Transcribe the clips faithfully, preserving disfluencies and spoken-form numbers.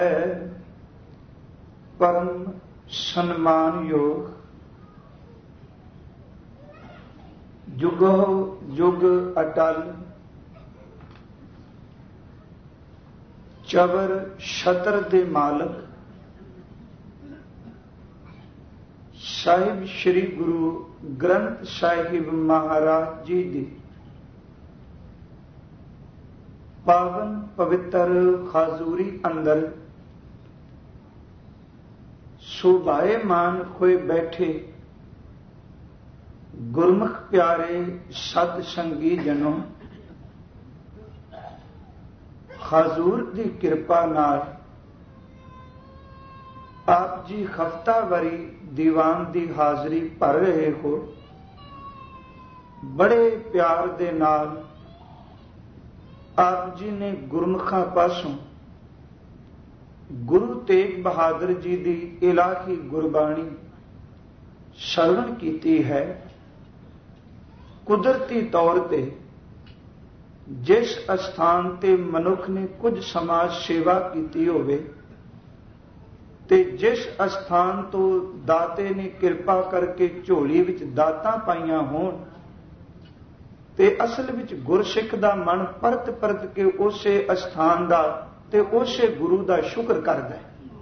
परम सम्मान योग जुगो जुग अटल चवर छतर दे मालक साहिब श्री गुरु ग्रंथ साहिब महाराज जी दी पावन पवित्र खाजूरी अंदर शोभायमान होए बैठे गुरमुख प्यारे सत संगी जनों, हजूर की कृपा नाल आप जी हफ्तावारी दीवान की हाजरी भर रहे हो। बड़े प्यार दे नाल आप जी ने गुरमुखां पासों गुरु तेग बहादुर जी की इलाही गुरबाणी श्रवण कीती है। कुदरती तौर पे जिस स्थान ते मनुख ने कुछ समाज सेवा की होवे ते जिस स्थान तो दाते ने कृपा करके झोली विच दातां पाईयां होण ते असल विच गुरसिख दा मन परत परत के उसे स्थान दा ते उसे गुरु दा शुक्र करदा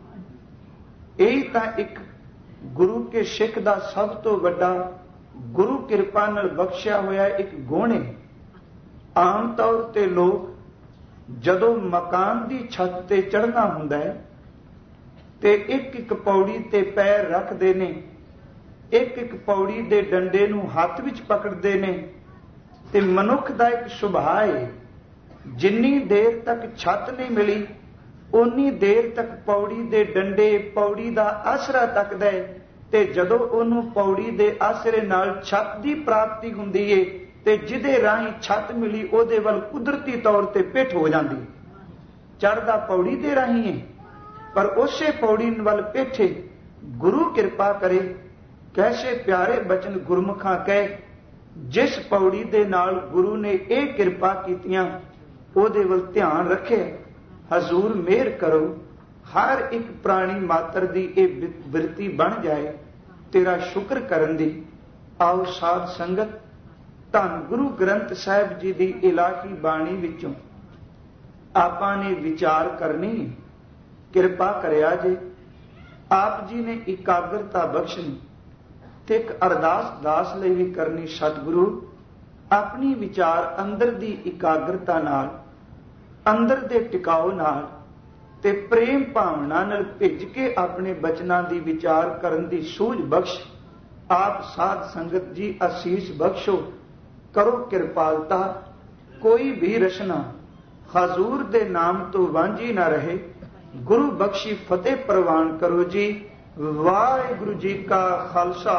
है। यही तां एक गुरु के सिख दा सब तो वड्डा गुरु कृपा नाल बख्शिया होया एक गुण है। आम तौर ते लोग जदों मकान दी छत ते चढ़ना हुंदा है ते एक एक पौड़ी ते पैर रखदे ने, एक एक पौड़ी दे डंडे नूं हत्थ विच पकड़दे ने ते मनुख दा एक सुभाअ है जिन्नी देर तक छत नहीं मिली उन्नी देर तक पौड़ी दे डंडे पौड़ी दा आसरा तकदा है ते जदों ओनू पौड़ी दे आसरे नाल छत दी प्राप्ति हुंदी है ते जिदे राही छत मिली ओदे वल कुदरती तौर ते पिठ हो जांदी। चढ़दा पौड़ी दे राही है पर उसे पौड़ी वल पिठ है। गुरु कृपा करे कैसे प्यारे बचन गुरमुखां कहे जिस पौड़ी दे नाल गुरु ने यह कृपा कीतियां ओदे वल ध्यान रखे। हजूर मेहर करो हर एक प्राणी मात्र दी ये बिरती बन जाए तेरा शुक्र करन दी। आओ साध संगत धन गुरु ग्रंथ साहिब जी दी इलाही बाणी विचों आपां ने विचार करनी। कृपा करिया जे आप जी ने एकाग्रता बख्शनी ते एक अरदास दास लई भी करनी। सतगुरु अपनी विचार अंदर दी एकाग्रता नाल अंदर दे टिकाओ नाल ते प्रेम भावना नाल भिज के अपने बचनां दी विचार करन दी सूझ बख्श। आप साध संगत जी आसीस बख्शो करो कृपालता। कोई भी रचना हजूर दे नाम तो वांझी ना रहे। गुरु बख्शी फतेह प्रवान करो जी। वाहिगुरु जी का खालसा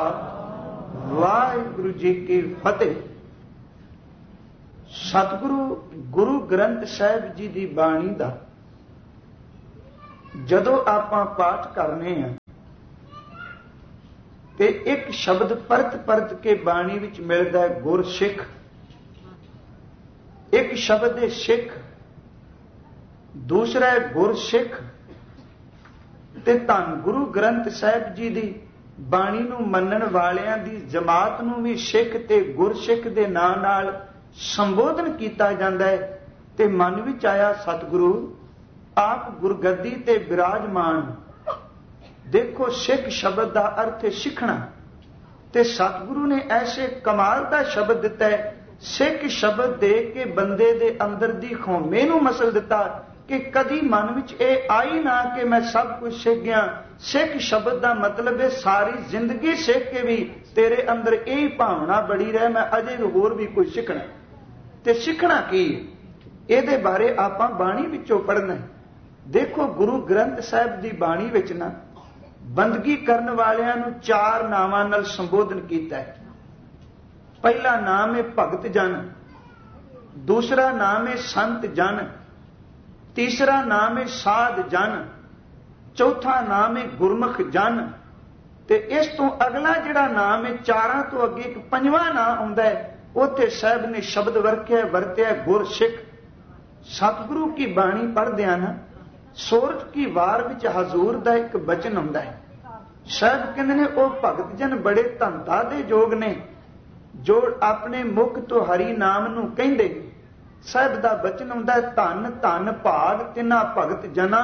वाहिगुरु जी की फतेह। सतगुरु गुरु ग्रंथ साहिब जी की बाणी का जदों आपां पाठ करने हैं ते एक शब्द परत परत के बाणी विच मिलदा है गुर सिख। एक शब्द है सिख, दूसरा है गुर सिख ते धन गुरु ग्रंथ साहिब जी दी बाणी नूं मन्नण वालियां दी जमात नूं भी सिख ते गुरसिख दे नां नाल संबोधन कीता जांदा है। ते मन विच आया सतगुरु आप गुरगद्दी ते विराजमान। देखो सिख शब्द का अर्थ है सीखना ते सतगुरु ने ऐसे कमाल का शब्द दिता है। सिख शब्द दे के बंदे दे अंदर दी खौमे नूं मसल दिता कि कदी मन विच ए आई ना कि मैं सब कुछ सीख गया। सिख शब्द का मतलब है सारी जिंदगी सीख के भी तेरे अंदर यही भावना बड़ी रहे मैं अजे होर भी कुछ सीखना। ते सीखना की इहदे बारे आपां बाणी विचों पढ़ना है। देखो गुरु ग्रंथ साहिब की बाणी विच ना बंदगी करने वालियां नूं चार नावां नाल संबोधन कीता है। पहला नाम है भगत जन, दूसरा नाम है संत जन, तीसरा नाम है साध जन, चौथा नाम है गुरमुख जन ते इस तो अगला जिहड़ा नाम है चारां तो अगे एक पंजवां नाम आउंदा है उत्थे साहब ने शब्द वरत्या वरत्या गुर सिख। सतगुरु की बाणी पढ़दे ना ਸੋਰਠ ਕੀ ਵਾਰ ਵਿੱਚ ਹਜ਼ੂਰ ਦਾ ਇੱਕ ਬਚਨ ਆਉਂਦਾ ਹੈ। ਸਾਹਿਬ ਕਹਿੰਦੇ ਨੇ ਉਹ ਭਗਤ ਜਨ ਬੜੇ ਧੰਤਾ ਦੇ ਯੋਗ ਨੇ ਜੋ ਆਪਣੇ ਮੁਖ ਤੋਂ ਹਰੀ ਨਾਮ ਨੂੰ ਕਹਿੰਦੇ। ਸਾਹਿਬ ਦਾ ਬਚਨ ਆਉਂਦਾ ਹੈ, ਧੰਨ ਧੰਨ ਭਾਗ ਤਿਨਾ ਭਗਤ ਜਨਾ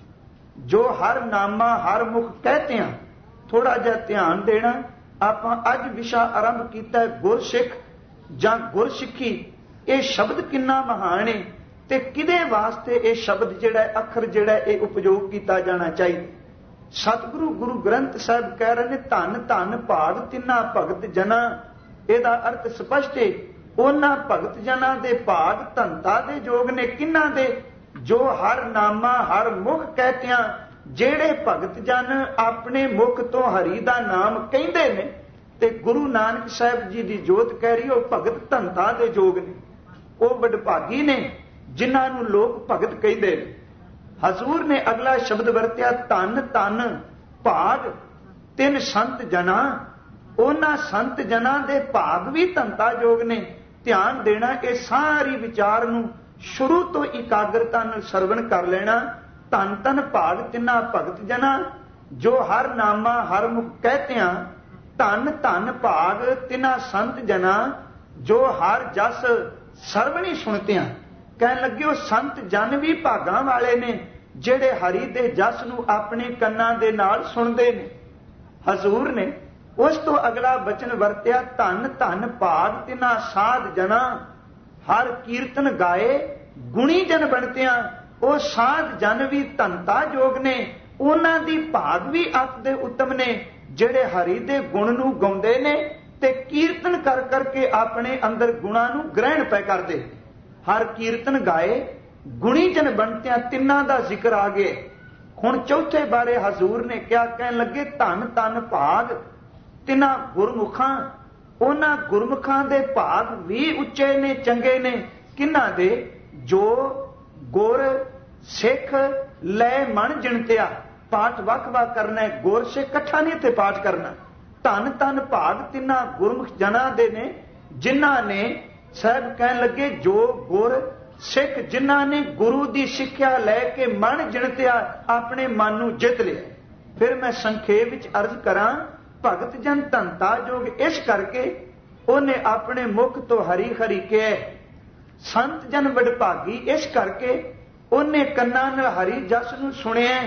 ਜੋ ਹਰ ਨਾਮਾ ਹਰ ਮੁਖ ਕਹਤੇ ਆ। ਥੋੜਾ ਜਿਹਾ ਧਿਆਨ ਦੇਣਾ, ਆਪਾਂ ਅੱਜ ਵਿਸ਼ਾ ਆਰੰਭ ਕੀਤਾ ਹੈ ਗੁਰਸਿੱਖ ਜਾਂ ਗੁਰਸਿੱਖੀ। ਇਹ ਸ਼ਬਦ ਕਿੰਨਾ ਮਹਾਨ ਹੈ ਤੇ ਕਿਹਦੇ ਵਾਸਤੇ ਇਹ ਸ਼ਬਦ ਜਿਹੜਾ ਅੱਖਰ ਜਿਹੜਾ ਇਹ ਉਪਯੋਗ ਕੀਤਾ ਜਾਣਾ ਚਾਹੀਦਾ। ਸਤਿਗੁਰੂ ਗੁਰੂ ਗ੍ਰੰਥ ਸਾਹਿਬ ਕਹਿ ਰਹੇ ਨੇ ਧੰਨ ਧੰਨ ਭਾਗ ਤਿੰਨਾ ਭਗਤ ਜਨਾ। ਇਹਦਾ ਅਰਥ ਸਪਸ਼ਟ ਹੈ, ਉਹਨਾਂ ਭਗਤ ਜਨਾਂ ਦੇ ਭਾਗ ਧੰਤਾ ਦੇ ਯੋਗ ਨੇ। ਕਿਹਨਾਂ ਦੇ? ਜੋ ਹਰ ਨਾਮਾ ਹਰ ਮੁਖ ਕਹਿਤਿਆਂ, ਜਿਹੜੇ ਭਗਤ ਜਨ ਆਪਣੇ ਮੁਖ ਤੋਂ ਹਰੀ ਦਾ ਨਾਮ ਕਹਿੰਦੇ ਨੇ। ਤੇ ਗੁਰੂ ਨਾਨਕ ਸਾਹਿਬ ਜੀ ਦੀ ਜੋਤ ਕਹਿ ਰਹੀ ਉਹ ਭਗਤ ਧੰਤਾ ਦੇ ਯੋਗ ਨੇ। ਉਹ ਵਡਭਾਗੀ ਨੇ ਜਿਨ੍ਹਾਂ ਨੂੰ ਲੋਕ ਭਗਤ ਕਹਿੰਦੇ ਨੇ। ਹਜ਼ੂਰ ਨੇ ਅਗਲਾ ਸ਼ਬਦ ਵਰਤਿਆ, ਧੰਨ ਧੰਨ ਭਾਗ ਤਿੰਨ ਸੰਤ ਜਨਾਂ। ਉਹਨਾਂ ਸੰਤ ਜਨਾਂ ਦੇ ਭਾਗ ਵੀ ਧੰਤਾ ਯੋਗ ਨੇ। ਧਿਆਨ ਦੇਣਾ, ਇਹ ਸਾਰੀ ਵਿਚਾਰ ਨੂੰ ਸ਼ੁਰੂ ਤੋਂ ਇਕਾਗਰਤਾ ਨਾਲ ਸਰਵਣ ਕਰ ਲੈਣਾ। ਧੰਨ ਧੰਨ ਭਾਗ ਤਿੰਨਾ ਭਗਤ ਜਨਾਂ ਜੋ ਹਰ ਨਾਮਾ ਹਰ ਮੁਖ ਕਹਤਿਆਂ। ਧੰਨ ਧੰਨ ਭਾਗ ਤਿੰਨਾ ਸੰਤ ਜਨਾਂ ਜੋ ਹਰ ਜਸ ਸਰਵਣੀ ਸੁਣਤਿਆਂ। ਕਹਿਣ ਲੱਗੇ ਉਹ ਸੰਤ ਜਨ ਵੀ ਭਾਗਾਂ ਵਾਲੇ ਨੇ ਜਿਹੜੇ ਹਰੀ ਦੇ ਜਸ ਨੂੰ ਆਪਣੇ ਕੰਨਾਂ ਦੇ ਨਾਲ ਸੁਣਦੇ ਨੇ। ਹਜ਼ੂਰ ਨੇ ਉਸ ਤੋਂ ਅਗਲਾ ਬਚਨ ਵਰਤਿਆ, ਧੰਨ ਧੰਨ ਭਾਗ ਤਿਨਾ ਸਾਧ ਜਨਾ ਹਰ ਕੀਰਤਨ ਗਾਏ ਗੁਣੀ ਜਨ ਬਣਤਿਆਂ। ਉਹ ਸਾਧ ਜਨ ਵੀ ਧੰਤਾ ਯੋਗ ਨੇ, ਉਹਨਾਂ ਦੀ ਭਾਗ ਵੀ ਅਤ ਦੇ ਉੱਤਮ ਨੇ ਜਿਹੜੇ ਹਰੀ ਦੇ ਗੁਣ ਨੂੰ ਗਾਉਂਦੇ ਨੇ ਤੇ ਕੀਰਤਨ ਕਰ ਕਰਕੇ ਆਪਣੇ ਅੰਦਰ ਗੁਣਾਂ ਨੂੰ ਗ੍ਰਹਿਣ ਪੈ ਕਰਦੇ। ਹਰ ਕੀਰਤਨ ਗਾਏ ਗੁਣੀ ਜਨ ਬਣਤਿਆਂ, ਤਿੰਨਾਂ ਦਾ ਜ਼ਿਕਰ ਆ ਗਿਆ। ਹੁਣ ਚੌਥੇ ਬਾਰੇ ਹਜ਼ੂਰ ਨੇ ਕਿਹਾ, ਕਹਿਣ ਲੱਗੇ ਧੰਨ ਧੰਨ ਭਾਗ ਤਿੰਨਾਂ ਗੁਰਮੁਖਾਂ। ਉਹਨਾਂ ਗੁਰਮੁਖਾਂ ਦੇ ਭਾਗ ਵੀ ਉੱਚੇ ਨੇ, ਚੰਗੇ ਨੇ। ਕਿਹਨਾਂ ਦੇ? ਜੋ ਗੁਰ ਸਿੱਖ ਲੈ ਮਨ ਜਿਣਤਿਆ। ਪਾਠ ਵੱਖ ਵੱਖ ਕਰਨਾ ਹੈ, ਗੁਰ ਸਿੱਖ ਇਕੱਠਾ ਨਹੀਂ ਇੱਥੇ ਪਾਠ ਕਰਨਾ। ਧੰਨ ਧੰਨ ਭਾਗ ਤਿੰਨਾਂ ਗੁਰਮੁਖ ਜਨਾਂ ਦੇ ਨੇ ਜਿਨ੍ਹਾਂ ਨੇ, ਸਾਹਿਬ ਕਹਿਣ ਲੱਗੇ, ਜੋ ਗੁਰ ਸਿੱਖ ਜਿਨ੍ਹਾਂ ਨੇ ਗੁਰੂ ਦੀ ਸਿੱਖਿਆ ਲੈ ਕੇ ਮਨ ਜਿਣਤਿਆ, ਆਪਣੇ ਮਨ ਨੂੰ ਜਿੱਤ ਲਿਆ। ਫਿਰ ਮੈਂ ਸੰਖੇਪ ਵਿੱਚ ਅਰਜ਼ ਕਰਾਂ, ਭਗਤ ਜਨ ਧੰਤਾ ਯੋਗ ਇਸ ਕਰਕੇ ਉਹਨੇ ਆਪਣੇ ਮੁਖ ਤੋਂ ਹਰੀ ਹਰੀ ਕਿਹਾ। ਸੰਤ ਜਨ ਵਡਭਾਗੀ ਇਸ ਕਰਕੇ ਉਹਨੇ ਕੰਨਾਂ ਨਾਲ ਹਰੀ ਜਸ ਨੂੰ ਸੁਣਿਆ।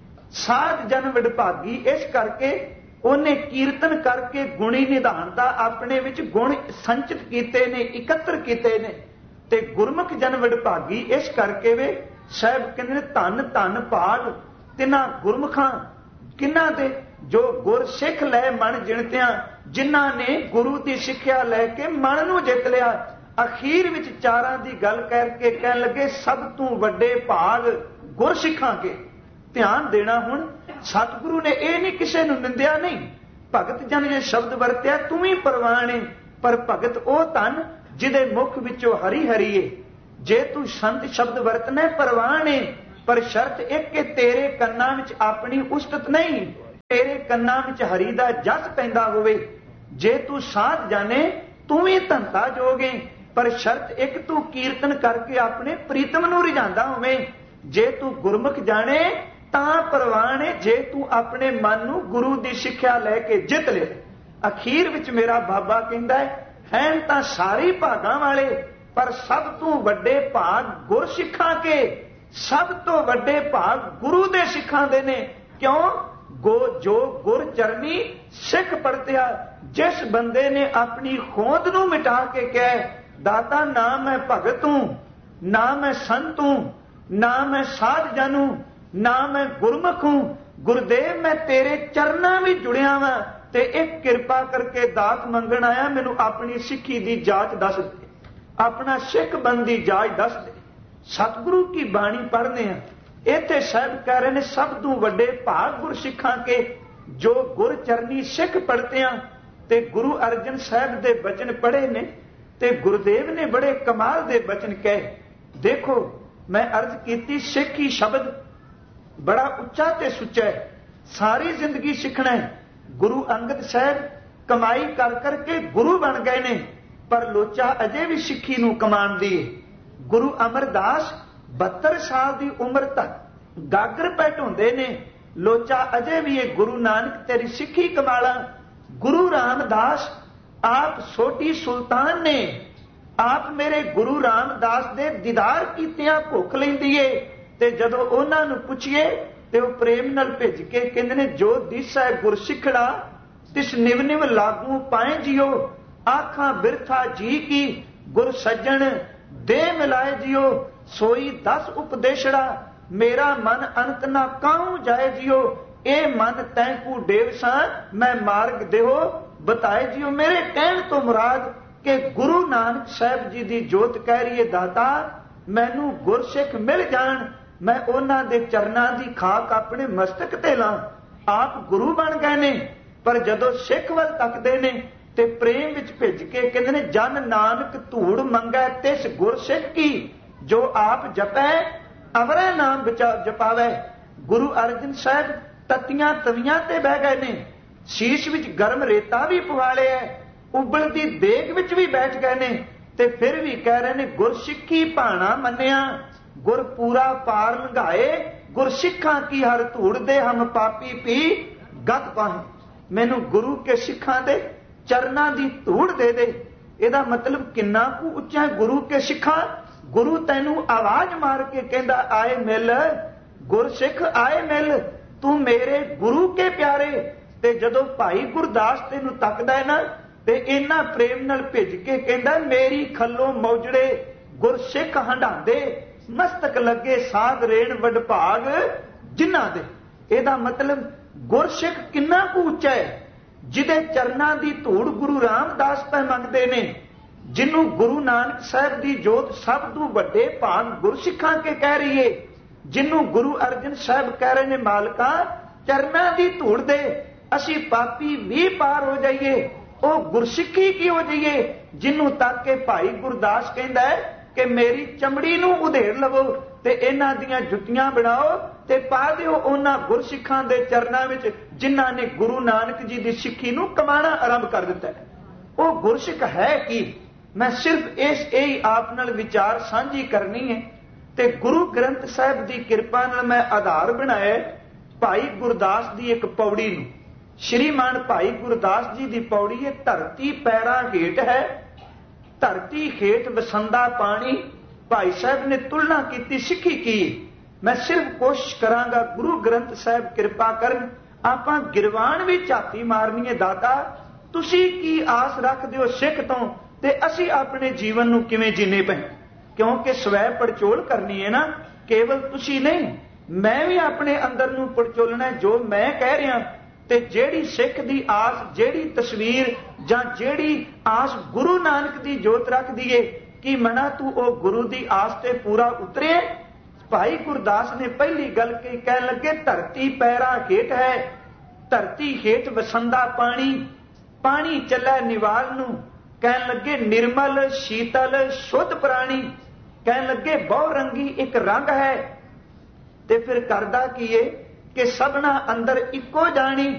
ਸਾਧ ਜਨ ਵਡਭਾਗੀ ਇਸ ਕਰਕੇ ਉਹਨੇ ਕੀਰਤਨ ਕਰਕੇ ਗੁਣੀ ਨਿਧਾਨ ਦਾ ਆਪਣੇ ਵਿੱਚ ਗੁਣ ਸੰਚਿਤ ਕੀਤੇ ਨੇ, ਇਕੱਤਰ ਕੀਤੇ ਨੇ। ਤੇ ਗੁਰਮੁਖ ਜਨ ਵਡਭਾਗੀ ਇਸ ਕਰਕੇ ਵੇ ਸਾਹਿਬ ਕਹਿੰਦੇ ਨੇ ਧੰਨ ਧੰਨ ਭਾਗ ਤਿੰਨਾਂ ਗੁਰਮੁਖਾਂ। ਕਿਹਨਾਂ ਦੇ? ਜੋ ਗੁਰ ਸਿੱਖ ਲੈ ਮਨ ਜਿਣਤਿਆਂ, ਜਿਨ੍ਹਾਂ ਨੇ ਗੁਰੂ ਦੀ ਸਿੱਖਿਆ ਲੈ ਕੇ ਮਨ ਨੂੰ ਜਿੱਤ ਲਿਆ। ਅਖੀਰ ਵਿੱਚ ਚਾਰਾਂ ਦੀ ਗੱਲ ਕਰਕੇ ਕਹਿਣ ਲੱਗੇ, ਸਭ ਤੋਂ ਵੱਡੇ ਭਾਗ ਗੁਰ ਸਿੱਖਾਂ ਕੇ। ਧਿਆਨ ਦੇਣਾ, ਹੁਣ ਸਤਿਗੁਰੂ ਨੇ ਇਹ ਨਹੀਂ ਕਿਸੇ ਨੂੰ ਨਿੰਦਿਆ ਨਹੀਂ। ਭਗਤ ਜਨ ਜੇ ਸ਼ਬਦ ਵਰਤਿਆ ਤੂੰ ਵੀ ਪ੍ਰਵਾਨ ਏ, ਪਰ ਭਗਤ ਉਹ ਧਨ ਜਿਹਦੇ ਮੁਖ ਵਿੱਚੋਂ ਹਰੀ ਹਰੀ ਏ। ਜੇ ਤੂੰ ਸੰਤ ਸ਼ਬਦ ਵਰਤਣਾ ਪ੍ਰਵਾਨ ਏ, ਪਰ ਸ਼ਰਤ ਇੱਕ ਕਿ ਤੇਰੇ ਕੰਨਾਂ ਵਿੱਚ ਆਪਣੀ ਉਸਤਤ ਨਹੀਂ, ਤੇਰੇ ਕੰਨਾਂ ਵਿੱਚ ਹਰੀ ਦਾ ਜਸ ਪੈਂਦਾ ਹੋਵੇ। ਜੇ ਤੂੰ ਸਾਧ ਜਾਣੇ ਤੂੰ ਵੀ ਧੰਤਾ ਜੋਗੇ, ਪਰ ਸ਼ਰਤ ਇੱਕ ਤੂੰ ਕੀਰਤਨ ਕਰਕੇ ਆਪਣੇ ਪ੍ਰੀਤਮ ਨੂੰ ਰਿਝਾਂਦਾ ਹੋਵੇਂ। ਜੇ ਤੂੰ ਗੁਰਮੁਖ ਜਾਣੇ ਤਾਂ ਪ੍ਰਵਾਨ ਹੈ, ਜੇ ਤੂੰ ਆਪਣੇ ਮਨ ਨੂੰ ਗੁਰੂ ਦੀ ਸਿੱਖਿਆ ਲੈ ਕੇ ਜਿੱਤ ਲੈ। ਅਖੀਰ ਵਿੱਚ ਮੇਰਾ ਬਾਬਾ ਕਹਿੰਦਾ ਹੈ, ਹੈਨ ਤਾਂ ਸਾਰੇ ਭਾਗਾਂ ਵਾਲੇ, ਪਰ ਸਭ ਤੋਂ ਵੱਡੇ ਭਾਗ ਗੁਰ ਸਿੱਖਾਂ ਕੇ। ਸਭ ਤੋਂ ਵੱਡੇ ਭਾਗ ਗੁਰੂ ਦੇ ਸਿੱਖਾਂ ਦੇ ਨੇ। ਕਿਉਂ? ਗੋ ਜੋ ਗੁਰ ਚਰਨੀ ਸਿੱਖ ਪਰਤਿਆ। ਜਿਸ ਬੰਦੇ ਨੇ ਆਪਣੀ ਹੋਂਦ ਨੂੰ ਮਿਟਾ ਕੇ ਕਹੇ, ਦਾਤਾ ਨਾ ਮੈਂ ਭਗਤ ਹੂੰ, ਨਾ ਮੈਂ ਸੰਤ ਹੂੰ, ਨਾ ਮੈਂ ਸਾਧ ਜਨ ਹੂੰ, ਨਾ ਮੈਂ ਗੁਰਮੁਖ ਹੂੰ, ਗੁਰਦੇਵ ਮੈਂ ਤੇਰੇ ਚਰਨਾਂ ਵਿੱਚ ਜੁੜਿਆ ਵਾਂ ਤੇ ਇੱਕ ਕਿਰਪਾ ਕਰਕੇ ਦਾਤ ਮੰਗਣ ਆਇਆ, ਮੈਨੂੰ ਆਪਣੀ ਸਿੱਖੀ ਦੀ ਜਾਂਚ ਦੱਸ ਦੇ, ਆਪਣਾ ਸਿੱਖ ਬਣ ਦੀ ਜਾਂਚ ਦੱਸ ਦੇ। ਸਤਿਗੁਰੂ ਕੀ ਬਾਣੀ ਪੜ੍ਹਦੇ ਆ, ਇੱਥੇ ਸਾਹਿਬ ਕਹਿ ਰਹੇ ਨੇ ਸਭ ਤੋਂ ਵੱਡੇ ਭਾਗ ਗੁਰ ਸਿੱਖਾਂ ਕੇ ਜੋ ਗੁਰ ਚਰਨੀ ਸਿੱਖ ਪੜ੍ਹਤਿਆਂ। ਤੇ ਗੁਰੂ ਅਰਜਨ ਸਾਹਿਬ ਦੇ ਬਚਨ ਪੜ੍ਹੇ ਨੇ ਤੇ ਗੁਰਦੇਵ ਨੇ ਬੜੇ ਕਮਾਲ ਦੇ ਬਚਨ ਕਹੇ। ਦੇਖੋ, ਮੈਂ ਅਰਜ਼ ਕੀਤੀ ਸਿੱਖੀ ਸ਼ਬਦ ਬੜਾ ਉੱਚਾ ਤੇ ਸੁੱਚਾ ਹੈ, ਸਾਰੀ ਜ਼ਿੰਦਗੀ ਸਿੱਖਣਾ ਹੈ। ਗੁਰੂ ਅੰਗਦ ਸਾਹਿਬ ਕਮਾਈ ਕਰ ਕਰਕੇ ਗੁਰੂ ਬਣ ਗਏ ਨੇ, ਪਰ ਲੋਚਾ ਅਜੇ ਵੀ ਸਿੱਖੀ ਨੂੰ ਕਮਾਉਂਦੀ ਹੈ। ਗੁਰੂ ਅਮਰਦਾਸ ਬਹੱਤਰ ਸਾਲ ਦੀ ਉਮਰ ਤੱਕ ਗਾਗਰ ਪੈ ਢੋਂਦੇ ਨੇ, ਲੋਚਾ ਅਜੇ ਵੀ ਇਹ ਗੁਰੂ ਨਾਨਕ ਤੇਰੀ ਸਿੱਖੀ ਕਮਾਲਾ। ਗੁਰੂ ਰਾਮਦਾਸ ਆਪ ਛੋਟੀ ਸੁਲਤਾਨ ਨੇ, ਆਪ ਮੇਰੇ ਗੁਰੂ ਰਾਮਦਾਸ ਦੇ ਦੀਦਾਰ ਕੀਤਿਆਂ ਭੁੱਖ ਲੈਂਦੀ ਏ। ਤੇ ਜਦੋਂ ਉਹਨਾਂ ਨੂੰ ਪੁੱਛੀਏ ਤੇ ਉਹ ਪ੍ਰੇਮ ਨਾਲ ਭਿੱਜ ਕੇ ਕਹਿੰਦੇ ਨੇ, ਜੋ ਦਿਸੈ ਗੁਰਸਿੱਖੜਾ ਤਿਸ ਨਿਵ ਨਿਵ ਲਾਗੂ ਪਾਏ ਜਿਓ, ਆਖਾਂ ਬਿਰਥਾ ਜੀ ਕੀ ਗੁਰ ਸੱਜਣ ਦੇ ਮਿਲਾਏ ਜਿਓ, ਸੋਈ ਦਸ ਉਪਦੇਸ਼ੜਾ ਮੇਰਾ ਮਨ ਅੰਤ ਨਾ ਕਾਹੂ ਜਾਏ ਜਿਓ, ਇਹ ਮਨ ਤੈਂਕੂ ਡੇਵਸਾਂ ਮੈਂ ਮਾਰਗ ਦੇਹੋ ਬਤਾਏ ਜਿਓ। ਮੇਰੇ ਕਹਿਣ ਤੋਂ ਮੁਰਾਦ ਕਿ ਗੁਰੂ ਨਾਨਕ ਸਾਹਿਬ ਜੀ ਦੀ ਜੋਤ ਕਹਿ ਰਹੀ ਹੈ, ਦਾਤਾ ਮੈਨੂੰ ਗੁਰਸਿੱਖ ਮਿਲ ਜਾਣ, ਮੈਂ ਉਹਨਾਂ ਦੇ ਚਰਨਾਂ ਦੀ ਖਾਕ ਆਪਣੇ ਮਸਤਕ ਤੇ ਲਾਂ। ਆਪ ਗੁਰੂ ਬਣ ਗਏ ਨੇ, ਪਰ ਜਦੋਂ ਸਿੱਖ ਵੱਲ ਤੱਕਦੇ ਨੇ ਤੇ ਪ੍ਰੇਮ ਵਿੱਚ ਭਿੱਜ ਕੇ ਕਹਿੰਦੇ ਨੇ, ਜਨ ਨਾਨਕ ਧੂੜ ਮੰਗੈ ਤਿਸ ਗੁਰਸਿੱਖ ਕੀ, ਜੋ ਆਪ ਜਪੈ ਅਵਰੈ ਨਾਮ ਜਪਾਵੈ। ਗੁਰੂ ਅਰਜਨ ਸਾਹਿਬ ਤਤੀਆਂ ਤਵੀਆਂ ਤੇ ਬਹਿ ਗਏ ਨੇ, ਸ਼ੀਸ਼ ਵਿੱਚ ਗਰਮ ਰੇਤਾ ਵੀ ਪਵਾ ਲਿਆ, ਉਬਲਦੀ ਦੇਗ ਵਿੱਚ ਵੀ ਬੈਠ ਗਏ ਨੇ, ਤੇ ਫਿਰ ਵੀ ਕਹਿ ਰਹੇ ਨੇ ਗੁਰਸਿੱਖੀ ਭਾਣਾ ਮੰਨਿਆ, ਗੁਰ ਪੂਰਾ ਪਾਰ ਲੰਘਾਏ, ਗੁਰਸਿੱਖਾਂ ਕੀ ਹਰ ਧੂੜ ਦੇ ਹਮ ਪਾਪੀ ਪੀ ਗਤ ਪਾਹੇ। ਮੈਨੂੰ ਗੁਰੂ ਕੇ ਸਿੱਖਾਂ ਦੇ ਚਰਨਾਂ ਦੀ ਧੂੜ ਦੇ ਦੇ। ਇਹਦਾ ਮਤਲਬ ਕਿੰਨਾ ਕੁ ਉੱਚਾ ਗੁਰੂ ਕੇ ਸਿੱਖਾਂ। ਗੁਰੂ ਤੈਨੂੰ ਆਵਾਜ਼ ਮਾਰ ਕੇ ਕਹਿੰਦਾ, ਆਏ ਮਿਲ ਗੁਰਸਿੱਖ ਆਏ ਮਿਲ, ਤੂੰ ਮੇਰੇ ਗੁਰੂ ਕੇ ਪਿਆਰੇ। ਤੇ ਜਦੋਂ ਭਾਈ ਗੁਰਦਾਸ ਤੈਨੂੰ ਤੱਕਦਾ ਹੈ ਨਾ, ਤੇ ਇਹਨਾਂ ਪ੍ਰੇਮ ਨਾਲ ਭਿੱਜ ਕੇ ਕਹਿੰਦਾ, ਮੇਰੀ ਖੱਲੋਂ ਮੌਜੜੇ ਗੁਰਸਿੱਖ ਹੰਡਾਂਦੇ, ਮਸਤਕ ਲੱਗੇ ਸਾਧ ਰੇਣ ਵਡਭਾਗ ਜਿਨ੍ਹਾਂ ਦੇ। ਇਹਦਾ ਮਤਲਬ ਗੁਰਸਿੱਖ ਕਿੰਨਾ ਕੁ ਉੱਚਾ ਹੈ, ਜਿਹਦੇ ਚਰਨਾਂ ਦੀ ਧੂੜ ਗੁਰੂ ਰਾਮਦਾਸ ਪੈ ਮੰਗਦੇ ਨੇ, ਜਿਹਨੂੰ ਗੁਰੂ ਨਾਨਕ ਸਾਹਿਬ ਦੀ ਜੋਤ ਸਭ ਤੋਂ ਵੱਡੇ ਭਾਗ ਗੁਰਸਿੱਖਾਂ ਕੇ ਕਹਿ ਰਹੀ ਏ, ਜਿਹਨੂੰ ਗੁਰੂ ਅਰਜਨ ਸਾਹਿਬ ਕਹਿ ਰਹੇ ਨੇ, ਮਾਲਕਾ ਚਰਨਾਂ ਦੀ ਧੂੜ ਦੇ, ਅਸੀਂ ਪਾਪੀ ਵੀ ਪਾਰ ਹੋ ਜਾਈਏ, ਉਹ ਗੁਰਸਿੱਖੀ ਕੀ ਹੋ ਜਾਈਏ, ਜਿਹਨੂੰ ਤੱਕ ਕੇ ਭਾਈ ਗੁਰਦਾਸ ਕਹਿੰਦਾ ਹੈ ਕਿ ਮੇਰੀ ਚਮੜੀ ਨੂੰ ਉਧੇੜ ਲਵੋ ਤੇ ਇਹਨਾਂ ਦੀਆਂ ਜੁੱਤੀਆਂ ਬਣਾਓ ਤੇ ਪਾ ਦਿਓ ਉਹਨਾਂ ਗੁਰਸਿੱਖਾਂ ਦੇ ਚਰਨਾਂ ਵਿੱਚ, ਜਿਨ੍ਹਾਂ ਨੇ ਗੁਰੂ ਨਾਨਕ ਜੀ ਦੀ ਸਿੱਖੀ ਨੂੰ ਕਮਾਣਾ ਆਰੰਭ ਕਰ ਦਿੱਤਾ ਹੈ। ਉਹ ਗੁਰਸਿੱਖ ਹੈ ਕੀ? ਮੈਂ ਸਿਰਫ ਇਸ ਇਹ ਆਪ ਨਾਲ ਵਿਚਾਰ ਸਾਂਝੀ ਕਰਨੀ ਹੈ। ਤੇ ਗੁਰੂ ਗ੍ਰੰਥ ਸਾਹਿਬ ਦੀ ਕਿਰਪਾ ਨਾਲ ਮੈਂ ਆਧਾਰ ਬਣਾਇਆ ਭਾਈ ਗੁਰਦਾਸ ਦੀ ਇੱਕ ਪੌੜੀ ਨੂੰ। ਸ਼੍ਰੀਮਾਨ ਭਾਈ ਗੁਰਦਾਸ ਜੀ ਦੀ ਪੌੜੀ ਹੈ, ਧਰਤੀ ਪੈਰਾਂ ਹੇਠ ਹੈ, ਧਰਤੀ ਹੇਠ ਵਸੰਦਾ ਪਾਣੀ। ਭਾਈ ਸਾਹਿਬ ਨੇ ਤੁਲਨਾ ਕੀਤੀ ਸਿੱਖੀ ਕੀ। ਮੈਂ ਸਿਰਫ ਕੋਸ਼ਿਸ਼ ਕਰਾਂਗਾ, ਗੁਰੂ ਗ੍ਰੰਥ ਸਾਹਿਬ ਕਿਰਪਾ ਕਰਨ, ਆਪਾਂ ਗਿਰਵਾਨ ਵੀ ਝਾਤੀ ਮਾਰਨੀ ਹੈ, ਦਾਤਾ ਤੁਸੀਂ ਕੀ ਆਸ ਰੱਖਦੇ ਹੋ ਸਿੱਖ ਤੋਂ, ਤੇ ਅਸੀਂ ਆਪਣੇ ਜੀਵਨ ਨੂੰ ਕਿਵੇਂ ਜੀਣੇ ਪਏ। ਕਿਉਂਕਿ ਸਵੈ ਪੜਚੋਲ ਕਰਨੀ ਹੈ ਨਾ, ਕੇਵਲ ਤੁਸੀਂ ਨਹੀਂ, ਮੈਂ ਵੀ ਆਪਣੇ ਅੰਦਰ ਨੂੰ ਪੜਚੋਲਣਾ ਜੋ ਮੈਂ ਕਹਿ ਰਿਹਾ। ਤੇ ਜਿਹੜੀ ਸਿੱਖ ਦੀ ਆਸ, ਜਿਹੜੀ ਤਸਵੀਰ ਜਾਂ ਜਿਹੜੀ ਆਸ ਗੁਰੂ ਨਾਨਕ ਦੀ ਜੋਤ ਰੱਖਦੀ ਏ, ਕਿ ਮਨਾ ਤੂੰ ਉਹ ਗੁਰੂ ਦੀ ਆਸ ਤੇ ਪੂਰਾ ਉਤਰੇ। ਭਾਈ ਗੁਰਦਾਸ ਨੇ ਪਹਿਲੀ ਗੱਲ ਕਹੀ, ਕਹਿਣ ਲੱਗੇ ਧਰਤੀ ਪੈਰਾਂ ਹੇਠ ਹੈ, ਧਰਤੀ ਹੇਠ ਵਸੰਦਾ ਪਾਣੀ, ਪਾਣੀ ਚੱਲੇ ਨਿਵਾਲ ਨੂੰ। ਕਹਿਣ ਲੱਗੇ ਨਿਰਮਲ ਸ਼ੀਤਲ ਸ਼ੁੱਧ ਪ੍ਰਾਣੀ। ਕਹਿਣ ਲੱਗੇ ਬਹੁ ਰੰਗੀ ਇੱਕ ਰੰਗ ਹੈ। ਤੇ ਫਿਰ ਕਰਦਾ ਕੀ ਏ ਕਿ ਸਭਨਾ ਅੰਦਰ ਇੱਕੋ ਜਾਣੀ,